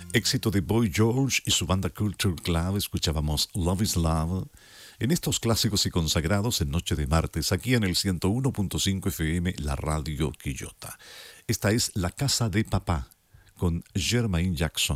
Éxito de Boy George y su banda Culture Club, escuchábamos Love is Love. En estos clásicos y consagrados en Noche de Martes, aquí en el 101.5 FM, la radio Quillota. Esta es La Casa de Papá, con Jermaine Jackson.